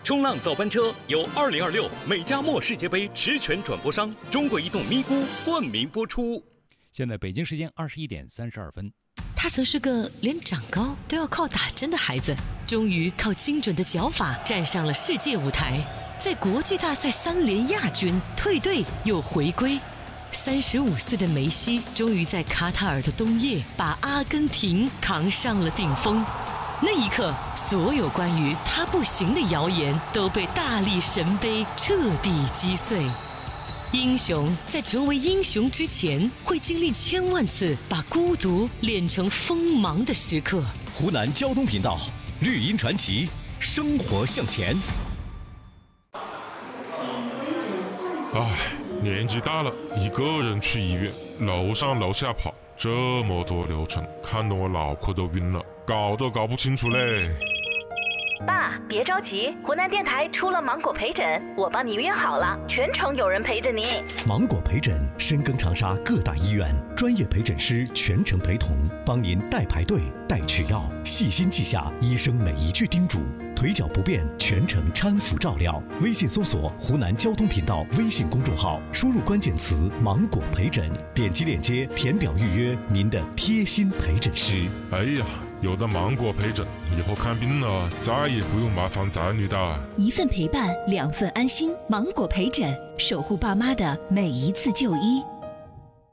冲浪早班车由2026美加墨世界杯持权转播商中国移动咪咕冠名播出。 现在北京时间21点32分。 他曾是个连长高都要靠打针的孩子，终于靠精准的脚法站上了世界舞台，在国际大赛3连亚军，退队又回归。35岁的梅西终于在卡塔尔的冬夜把阿根廷扛上了顶峰。那一刻，所有关于他不行的谣言都被大力神杯彻底击碎。英雄在成为英雄之前，会经历千万次把孤独练成锋芒的时刻。 湖南交通频道，绿茵传奇，生活向前。 年纪大了，一个人去医院，楼上楼下跑，这么多流程，看得我脑壳都晕了，搞都搞不清楚嘞。 爸，别着急，湖南电台出了芒果陪诊，我帮你约好了，全程有人陪着你。 芒果陪诊深耕长沙各大医院，专业陪诊师全程陪同，帮您代排队、代取药，细心记下医生每一句叮嘱。腿脚不便，全程搀扶照料。微信搜索湖南交通频道微信公众号，输入关键词芒果陪诊，点击链接填表预约您的贴心陪诊师。 哎呀，有了芒果陪诊，以后看病了再也不用麻烦子女的。 一份陪伴，2份安心。芒果陪诊，守护爸妈的每一次就医。